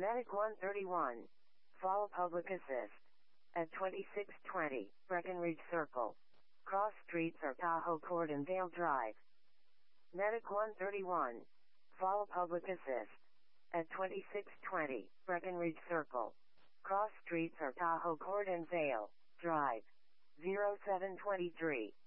Medic 131. Fall Public Assist. At 2620 Breckenridge Circle. Cross streets are Tahoe Court and Vale Drive. Medic 131. Fall Public Assist. At 2620 Breckenridge Circle. Cross streets are Tahoe Court and Vale Drive. 0723.